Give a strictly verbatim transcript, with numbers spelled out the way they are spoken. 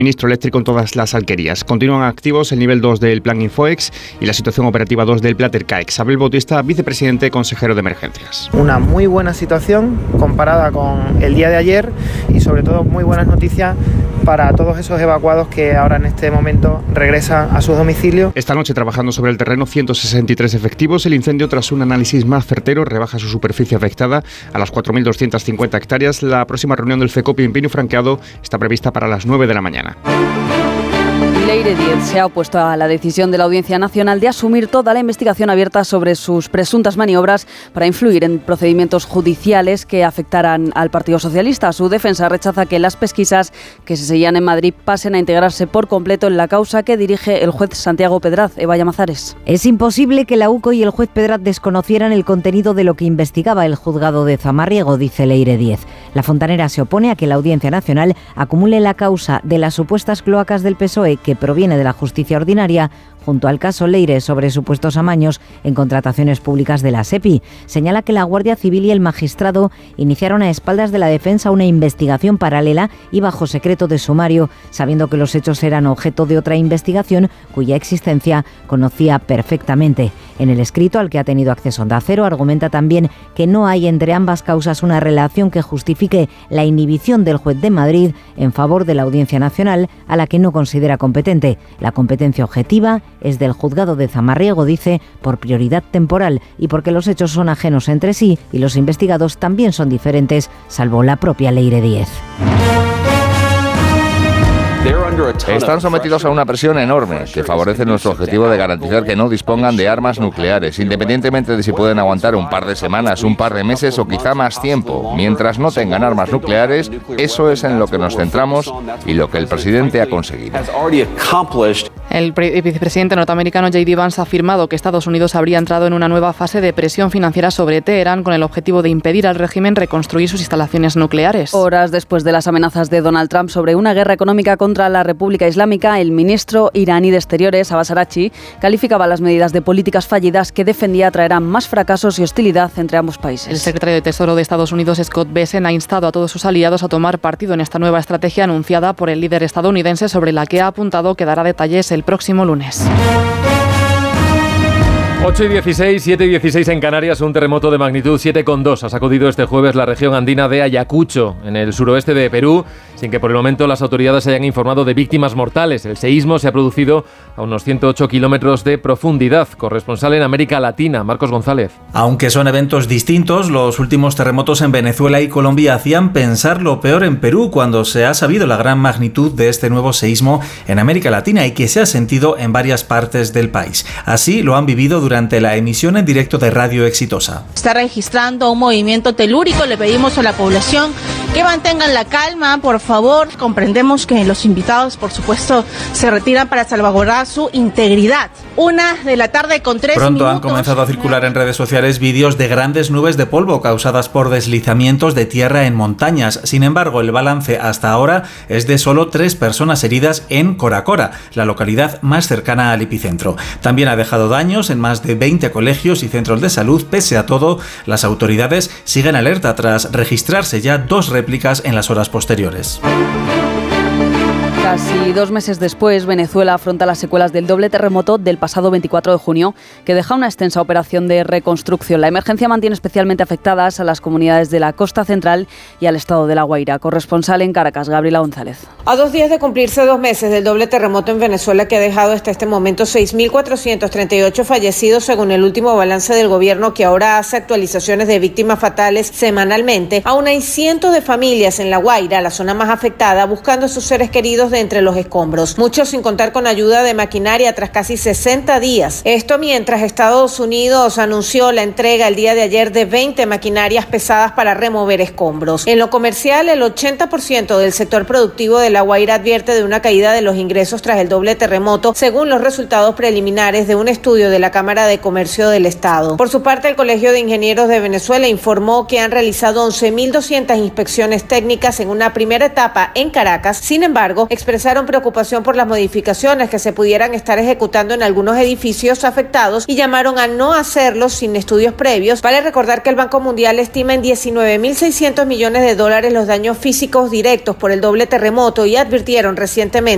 Ministro eléctrico en todas las alquerías. Continúan activos el nivel dos del Plan Infoex y la situación operativa dos del Platercaex. Abel Bautista, vicepresidente consejero de emergencias. Una muy buena situación comparada con el día de ayer y sobre todo muy buenas noticias para todos esos evacuados que ahora en este momento regresan a sus domicilios. Esta noche trabajando sobre el terreno ciento sesenta y tres efectivos. El incendio, tras un análisis más certero, rebaja su superficie afectada a las cuatro mil doscientas cincuenta hectáreas. La próxima reunión del FECOPI en Pino Franqueado está prevista para las nueve de la mañana. Leire Díez se ha opuesto a la decisión de la Audiencia Nacional de asumir toda la investigación abierta sobre sus presuntas maniobras para influir en procedimientos judiciales que afectaran al Partido Socialista. Su defensa rechaza que las pesquisas que se seguían en Madrid pasen a integrarse por completo en la causa que dirige el juez Santiago Pedraz. Eva Llamazares. Es imposible que la U C O y el juez Pedraz desconocieran el contenido de lo que investigaba el juzgado de Zamarriego, dice Leire Díez. La fontanera se opone a que la Audiencia Nacional acumule la causa de las supuestas cloacas del P S O E que proviene de la justicia ordinaria junto al caso Leire sobre supuestos amaños en contrataciones públicas de la SEPI. Señala que la Guardia Civil y el magistrado iniciaron a espaldas de la defensa una investigación paralela y bajo secreto de sumario, sabiendo que los hechos eran objeto de otra investigación cuya existencia conocía perfectamente. En el escrito al que ha tenido acceso Onda Cero argumenta también que no hay entre ambas causas una relación que justifique la inhibición del juez de Madrid en favor de la Audiencia Nacional, a la que no considera competente. La competencia objetiva es del juzgado de Zamarriego, dice, por prioridad temporal y porque los hechos son ajenos entre sí y los investigados también son diferentes, salvo la propia Leire Díez. Están sometidos a una presión enorme que favorece nuestro objetivo de garantizar que no dispongan de armas nucleares, independientemente de si pueden aguantar un par de semanas, un par de meses o quizá más tiempo. Mientras no tengan armas nucleares, eso es en lo que nos centramos y lo que el presidente ha conseguido. El vicepresidente norteamericano J D Vance ha afirmado que Estados Unidos habría entrado en una nueva fase de presión financiera sobre Teherán con el objetivo de impedir al régimen reconstruir sus instalaciones nucleares. Horas después de las amenazas de Donald Trump sobre una guerra económica contra la República Islámica, el ministro iraní de Exteriores, Abbas Araghchi, calificaba las medidas de políticas fallidas que defendía traerán más fracasos y hostilidad entre ambos países. El secretario de Tesoro de Estados Unidos, Scott Bessent, ha instado a todos sus aliados a tomar partido en esta nueva estrategia anunciada por el líder estadounidense, sobre la que ha apuntado que dará detalles el próximo lunes. ocho y dieciséis, siete y dieciséis en Canarias. Un terremoto de magnitud siete coma dos ha sacudido este jueves la región andina de Ayacucho, en el suroeste de Perú, sin que por el momento las autoridades hayan informado de víctimas mortales. El seísmo se ha producido a unos ciento ocho kilómetros de profundidad. Corresponsal en América Latina, Marcos González. Aunque son eventos distintos, los últimos terremotos en Venezuela y Colombia hacían pensar lo peor en Perú cuando se ha sabido la gran magnitud de este nuevo seísmo en América Latina y que se ha sentido en varias partes del país. Así lo han vivido durante durante la emisión en directo de Radio Exitosa. Está registrando un movimiento telúrico. Le pedimos a la población que mantengan la calma, por favor. Comprendemos que los invitados, por supuesto, se retiran para salvaguardar su integridad. Una de la tarde con tres Pronto minutos. Han comenzado a circular en redes sociales vídeos de grandes nubes de polvo causadas por deslizamientos de tierra en montañas. Sin embargo, el balance hasta ahora es de solo tres personas heridas en Coracora, la localidad más cercana al epicentro. También ha dejado daños en más de veinte colegios y centros de salud. Pese a todo, las autoridades siguen alerta tras registrarse ya dos réplicas en las horas posteriores. Casi dos meses después, Venezuela afronta las secuelas del doble terremoto del pasado veinticuatro de junio, que deja una extensa operación de reconstrucción. La emergencia mantiene especialmente afectadas a las comunidades de la costa central y al estado de La Guaira. Corresponsal en Caracas, Gabriela González. A dos días de cumplirse dos meses del doble terremoto en Venezuela, que ha dejado hasta este momento seis mil cuatrocientos treinta y ocho fallecidos, según el último balance del gobierno, que ahora hace actualizaciones de víctimas fatales semanalmente, aún hay cientos de familias en La Guaira, la zona más afectada, buscando a sus seres queridos de entre los escombros, muchos sin contar con ayuda de maquinaria tras casi sesenta días. Esto mientras Estados Unidos anunció la entrega el día de ayer de veinte maquinarias pesadas para remover escombros. En lo comercial, el ochenta por ciento del sector productivo de La Guaira advierte de una caída de los ingresos tras el doble terremoto, según los resultados preliminares de un estudio de la Cámara de Comercio del Estado. Por su parte, el Colegio de Ingenieros de Venezuela informó que han realizado once mil doscientas inspecciones técnicas en una primera etapa en Caracas. Sin embargo, expresaron preocupación por las modificaciones que se pudieran estar ejecutando en algunos edificios afectados y llamaron a no hacerlo sin estudios previos. Vale recordar que el Banco Mundial estima en diecinueve mil seiscientos millones de dólares los daños físicos directos por el doble terremoto y advirtieron recientemente